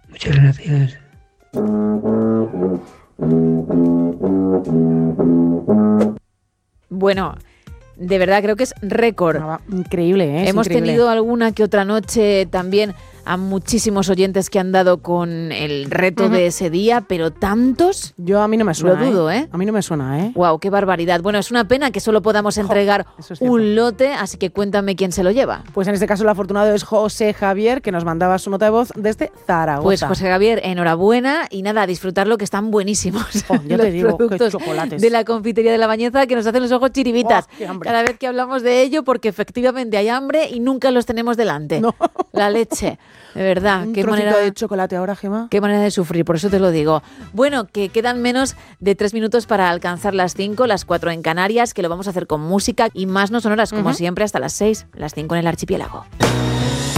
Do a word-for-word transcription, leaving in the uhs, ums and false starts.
Muchas gracias. Bueno, de verdad creo que es récord. No, increíble, ¿eh? Es Hemos increíble. tenido alguna que otra noche también a muchísimos oyentes que han dado con el reto uh-huh. de ese día, pero tantos. Yo a mí no me suena. Lo dudo, ¿eh? ¿eh? A mí no me suena, ¿eh? Wow, qué barbaridad. Bueno, es una pena que solo podamos entregar jo, es un lote, así que cuéntame quién se lo lleva. Pues en este caso el afortunado es José Javier, que nos mandaba su nota de voz desde Zaragoza. Pues José Javier, enhorabuena y nada, a disfrutarlo, que están buenísimos. Oh, ya los te digo, productos qué chocolates. de la confitería de la Bañeza que nos hacen los ojos chiribitas oh, cada vez que hablamos de ello, porque efectivamente hay hambre y nunca los tenemos delante. No. La leche, de verdad. Un qué trocito manera de chocolate ahora, Gemma. Qué manera de sufrir, por eso te lo digo. Bueno, que quedan menos de tres minutos para alcanzar las cinco, las cuatro en Canarias, que lo vamos a hacer con música y más no sonoras, como uh-huh. siempre, hasta las seis, las cinco en el archipiélago.